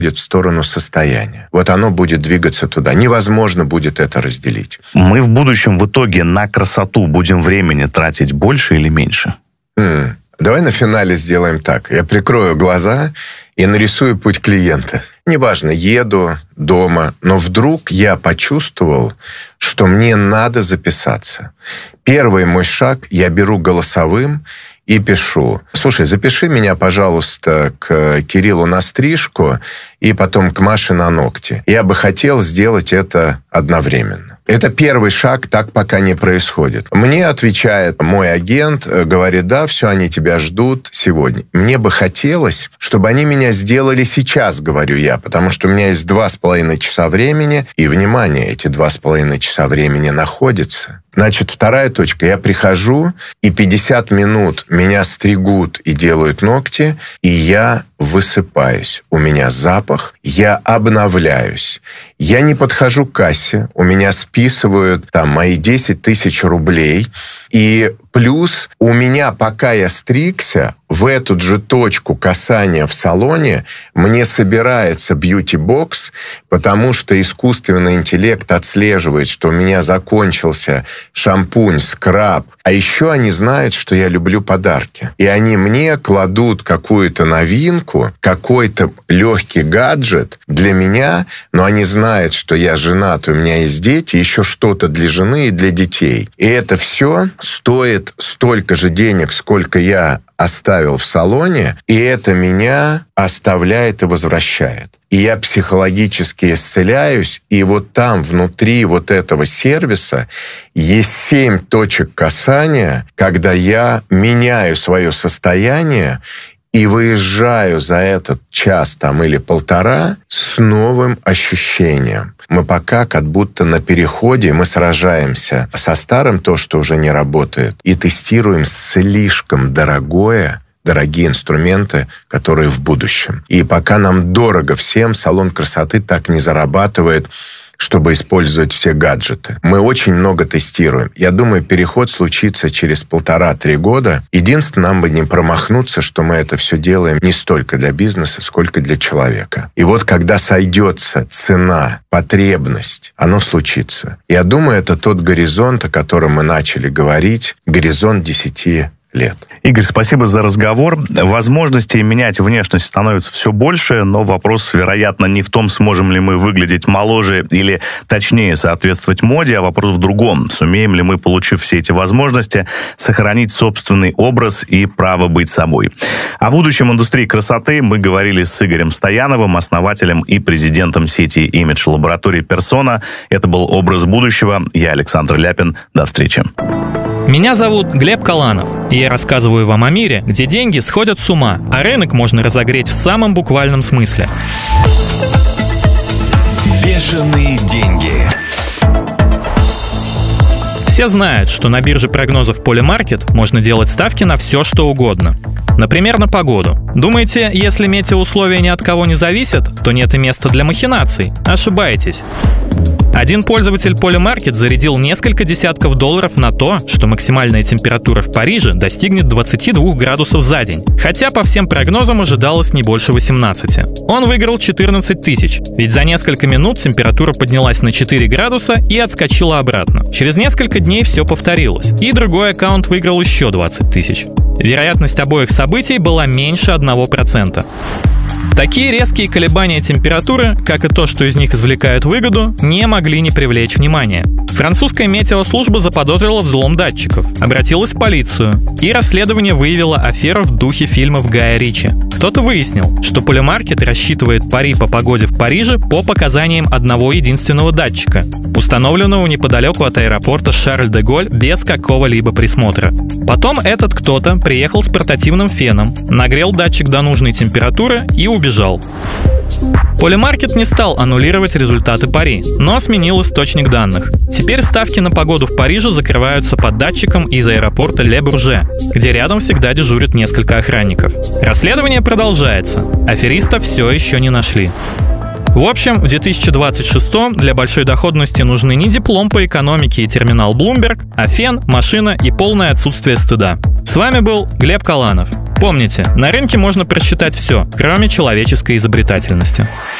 в сторону состояния. Вот оно будет двигаться туда. Невозможно будет это разделить. Мы в будущем в итоге на красоту будем времени тратить больше или меньше? Давай на финале сделаем так. Я прикрою глаза и нарисую путь клиента. Неважно, еду дома, но вдруг я почувствовал, что мне надо записаться. Первый мой шаг я беру голосовым и пишу: слушай, запиши меня, пожалуйста, к Кириллу на стрижку и потом к Маше на ногти. Я бы хотел сделать это одновременно. Это первый шаг, так пока не происходит. Мне отвечает мой агент, говорит: да, все, они тебя ждут сегодня. Мне бы хотелось, чтобы они меня сделали сейчас, говорю я, потому что у меня есть 2,5 часа времени, и, внимание, эти 2,5 часа времени находятся. Значит, вторая точка. Я прихожу, и 50 минут меня стригут и делают ногти, и я высыпаюсь. У меня запах, я обновляюсь. Я не подхожу к кассе, у меня списывают там мои 10 тысяч рублей, и плюс у меня, пока я стригся, в эту же точку касания в салоне мне собирается бьюти-бокс, потому что искусственный интеллект отслеживает, что у меня закончился шампунь, скраб. А еще они знают, что я люблю подарки. И они мне кладут какую-то новинку, какой-то легкий гаджет для меня, но они знают, что я женат, у меня есть дети, еще что-то для жены и для детей. И это все стоит столько же денег, сколько я оставил в салоне, и это меня оставляет и возвращает. И я психологически исцеляюсь, и вот там, внутри вот этого сервиса, есть 7 точек касания, когда я меняю свое состояние и выезжаю за этот час там или полтора с новым ощущением. Мы пока как будто на переходе, мы сражаемся со старым, то, что уже не работает, и тестируем слишком дорогие инструменты, которые в будущем. И пока нам дорого всем, салон красоты так не зарабатывает, чтобы использовать все гаджеты. Мы очень много тестируем. Я думаю, переход случится через 1,5-3 года. Единственное, нам бы не промахнуться, что мы это все делаем не столько для бизнеса, сколько для человека. И вот когда сойдется цена, потребность, оно случится. Я думаю, это тот горизонт, о котором мы начали говорить, горизонт 10 лет. Игорь, спасибо за разговор. Возможностей менять внешность становится все больше, но вопрос, вероятно, не в том, сможем ли мы выглядеть моложе или точнее соответствовать моде, а вопрос в другом. Сумеем ли мы, получив все эти возможности, сохранить собственный образ и право быть собой. О будущем индустрии красоты мы говорили с Игорем Стояновым, основателем и президентом сети имидж-лабораторий «Персона». Это был «Образ будущего». Я Александр Ляпин. До встречи. Меня зовут Глеб Каланов, и я рассказываю вам о мире, где деньги сходят с ума, а рынок можно разогреть в самом буквальном смысле. Бешеные деньги. Все знают, что на бирже прогнозов Polymarket можно делать ставки на все, что угодно. Например, на погоду. Думаете, если метеоусловия ни от кого не зависят, то нет и места для махинаций? Ошибаетесь. Один пользователь Polymarket зарядил несколько десятков долларов на то, что максимальная температура в Париже достигнет 22 градусов за день, хотя по всем прогнозам ожидалось не больше 18. Он выиграл 14 тысяч, ведь за несколько минут температура поднялась на 4 градуса и отскочила обратно. Через несколько дней все повторилось, и другой аккаунт выиграл еще 20 тысяч. Вероятность обоих событий была меньше 1%. Такие резкие колебания температуры, как и то, что из них извлекают выгоду, не могли не привлечь внимания. Французская метеослужба заподозрила взлом датчиков, обратилась в полицию, и расследование выявило аферу в духе фильмов Гая Ричи. Кто-то выяснил, что Polymarket рассчитывает пари по погоде в Париже по показаниям одного единственного датчика, установленного неподалеку от аэропорта Шарль-де-Голь без какого-либо присмотра. Потом этот кто-то приехал с портативным феном, нагрел датчик до нужной температуры и убежал. Polymarket не стал аннулировать результаты пари, но сменил источник данных. Теперь ставки на погоду в Париже закрываются под датчиком из аэропорта Ле-Бурже, где рядом всегда дежурят несколько охранников. Расследование продолжается. Афериста все еще не нашли. В общем, в 2026 для большой доходности нужны не диплом по экономике и терминал Bloomberg, а фен, машина и полное отсутствие стыда. С вами был Глеб Каланов. Помните, на рынке можно просчитать все, кроме человеческой изобретательности.